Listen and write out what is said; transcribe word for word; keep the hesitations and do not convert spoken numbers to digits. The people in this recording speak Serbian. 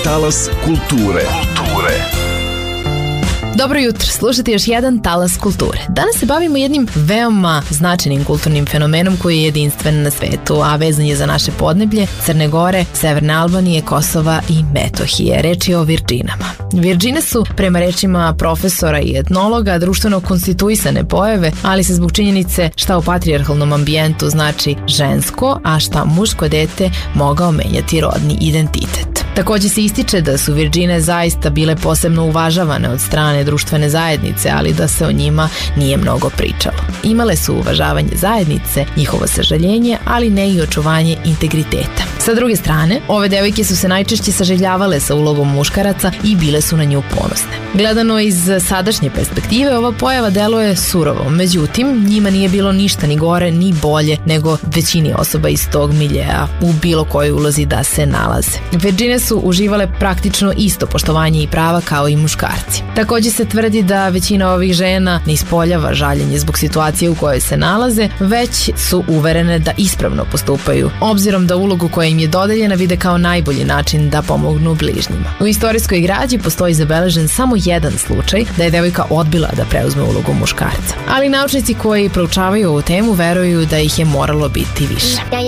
Talas kulture. Kulture. Dobro jutro, slušajte još jedan Talas kulture. Danas se bavimo jednim veoma značajnim kulturnim fenomenom koji je jedinstven na svetu, a vezan je za naše podneblje, Crne Gore, Severne Albanije, Kosova i Metohije. Reč je o Virdžinama. Virdžine su, prema rečima profesora i etnologa, društveno konstituisane pojave, ali se zbog činjenice šta u patrijarhalnom ambijentu znači žensko, a šta muško dete mogao menjati rodni identitet. Takođe se ističe da su Virdžine zaista bile posebno uvažavane od strane društvene zajednice, ali da se o njima nije mnogo pričalo. Imale su uvažavanje zajednice, njihovo sažaljenje, ali ne i očuvanje integriteta. Sa druge strane, ove devojke su se najčešće saželjavale sa ulogom muškaraca i bile su na nju ponosne. Gledano iz sadašnje perspektive, ova pojava deluje surovo, međutim, njima nije bilo ništa ni gore ni bolje nego većini osoba iz tog miljeja u bilo kojoj ulozi da se nalaze. Virdžine su uživale praktično isto poštovanje i prava kao i muškarci. Takođe se tvrdi da većina ovih žena ne ispoljava žaljenje zbog situacije u kojoj se nalaze, već su uverene da ispravno postupaju, obzirom da ulogu koja im je dodeljena vide kao najbolji način da pomognu bližnjima. U istorijskoj građi postoji zabeležen samo jedan slučaj da je devojka odbila da preuzme ulogu muškarca. Ali naučnici koji proučavaju ovu temu veruju da ih je moralo biti više.